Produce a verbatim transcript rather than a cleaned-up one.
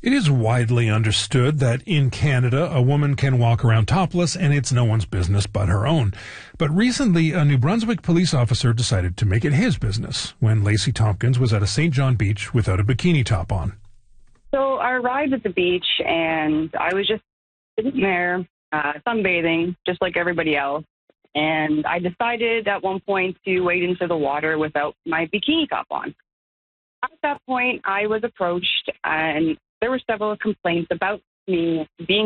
It is widely understood that in Canada, a woman can walk around topless and it's no one's business but her own. But recently, a New Brunswick police officer decided to make it his business when Lacey Tompkins was at a Saint John beach without a bikini top on. So I arrived at the beach and I was just sitting there, uh, sunbathing, just like everybody else. And I decided at one point to wade into the water without my bikini top on. At that point, I was approached and there were several complaints about me being